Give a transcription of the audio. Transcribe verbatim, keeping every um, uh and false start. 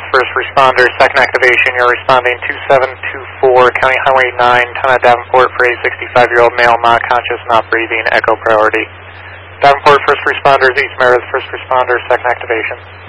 first responder, second activation. You're responding two seven two four, County Highway nine, Town of Davenport for a sixty-five-year-old male, not conscious, not breathing, echo priority. Davenport first responders, East Meredith first responder, second activation.